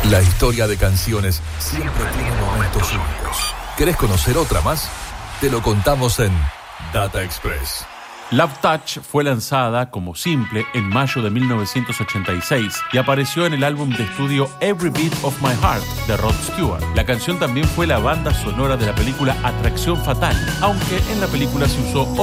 La historia de canciones siempre tiene momentos únicos. ¿Querés conocer otra más? Te lo contamos en Data Express. Love Touch fue lanzada como simple en mayo de 1986 y apareció en el álbum de estudio Every Beat of My Heart de Rod Stewart. La canción también fue la banda sonora de la película Atracción Fatal, aunque en la película se usó